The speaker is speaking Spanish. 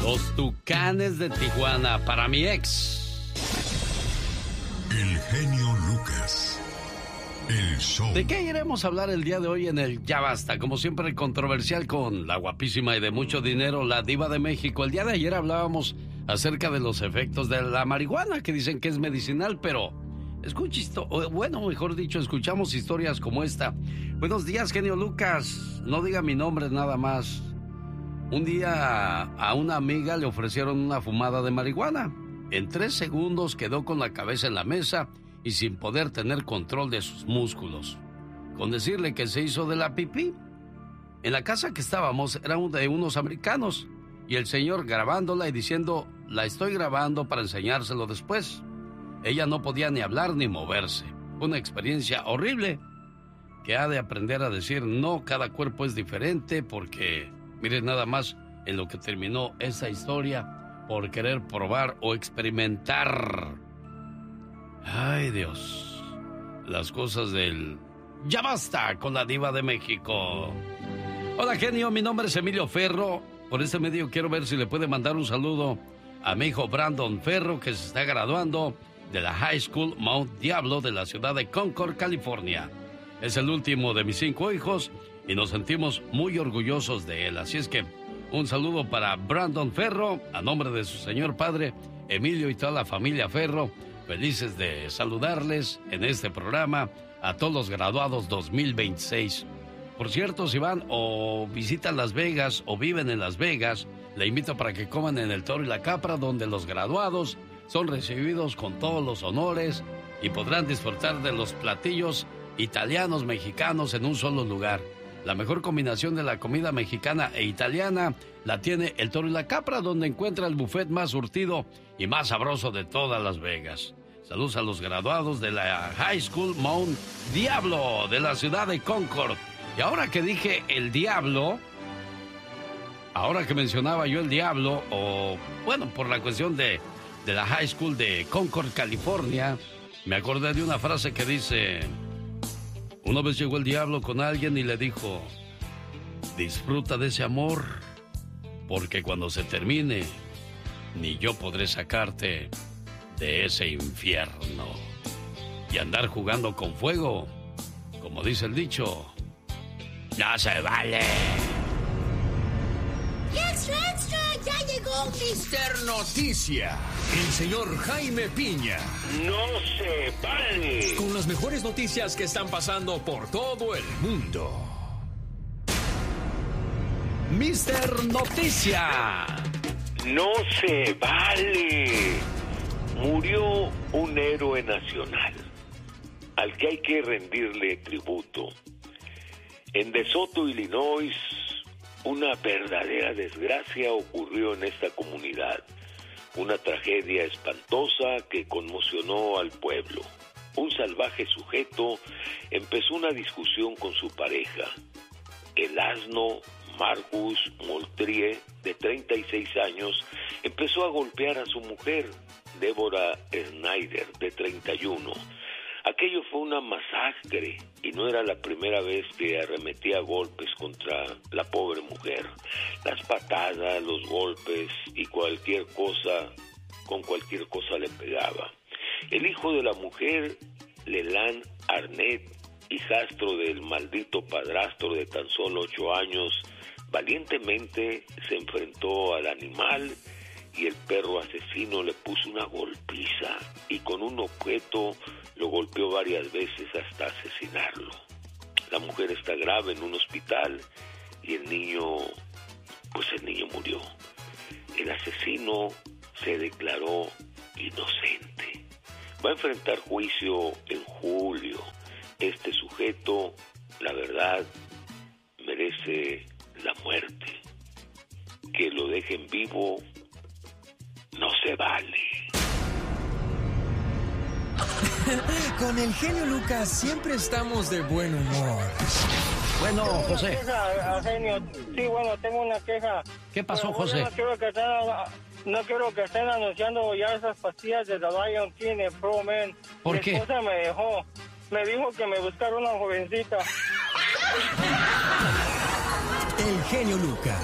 Los Tucanes de Tijuana para mi ex. El genio Lucas. El show. ¿De qué iremos a hablar el día de hoy en el Ya Basta? Como siempre, controversial con la guapísima y de mucho dinero, la diva de México. El día de ayer hablábamos acerca de los efectos de la marihuana, que dicen que es medicinal, pero mejor dicho, escuchamos historias como esta. Buenos días, genio Lucas. No diga mi nombre nada más. Un día a una amiga le ofrecieron una fumada de marihuana. En 3 segundos quedó con la cabeza en la mesa y sin poder tener control de sus músculos. Con decirle que se hizo de la pipí. En la casa que estábamos era de unos americanos y el señor grabándola y diciendo, la estoy grabando para enseñárselo después. Ella no podía ni hablar ni moverse. Una experiencia horrible que ha de aprender a decir no, cada cuerpo es diferente porque, miren nada más en lo que terminó esa historia por querer probar o experimentar. Ay, Dios. Las cosas del Ya Basta con la diva de México. Hola, genio, mi nombre es Emilio Ferro. Por este medio quiero ver si le puede mandar un saludo a mi hijo Brandon Ferro, que se está graduando de la High School Mount Diablo de la ciudad de Concord, California. Es el último de mis 5 hijos y nos sentimos muy orgullosos de él. Así es que un saludo para Brandon Ferro, a nombre de su señor padre, Emilio, y toda la familia Ferro. Felices de saludarles en este programa a todos los graduados 2026. Por cierto, si van o visitan Las Vegas o viven en Las Vegas, le invito para que coman en el Toro y la Capra, donde los graduados son recibidos con todos los honores y podrán disfrutar de los platillos italianos, mexicanos en un solo lugar. La mejor combinación de la comida mexicana e italiana la tiene el Toro y la Capra, donde encuentra el buffet más surtido y más sabroso de todas Las Vegas. Saludos a los graduados de la High School Mount Diablo de la ciudad de Concord. Y ahora que dije el diablo, ahora que mencionaba yo el diablo, por la cuestión de la High School de Concord, California, me acordé de una frase que dice: una vez llegó el diablo con alguien y le dijo, disfruta de ese amor, porque cuando se termine, ni yo podré sacarte de ese infierno. Y andar jugando con fuego, como dice el dicho, no se vale. ¡Extra, extra! ¡Ya llegó Mister Noticia! El señor Jaime Piña. ¡No se vale! Con las mejores noticias que están pasando por todo el mundo. Mister Noticia. ¡No se vale! Murió un héroe nacional al que hay que rendirle tributo. En DeSoto, Illinois, una verdadera desgracia ocurrió en esta comunidad. Una tragedia espantosa que conmocionó al pueblo. Un salvaje sujeto empezó una discusión con su pareja. El asno Marcus Moultrie, de 36 años, empezó a golpear a su mujer, Deborah Snyder, de 31. Aquello fue una masacre y no era la primera vez que arremetía golpes contra la pobre mujer. Las patadas, los golpes y cualquier cosa, con cualquier cosa le pegaba. El hijo de la mujer, Leland Arnett, hijastro del maldito padrastro de tan solo 8 años, valientemente se enfrentó al animal y el perro asesino le puso una golpiza y con un objeto lo golpeó varias veces hasta asesinarlo. La mujer está grave en un hospital y el niño murió. El asesino se declaró inocente. Va a enfrentar juicio en julio. Este sujeto, la verdad, merece la muerte. Que lo dejen vivo no se vale. Con el genio Lucas siempre estamos de buen humor. Bueno, José. Genio. Sí, bueno, tengo una queja. ¿Qué pasó, Pero, José? No quiero que estén anunciando ya esas pastillas de The Lion King en Pro Man. ¿Por qué? Mi esposa me dijo que me buscara una jovencita. El genio Lucas.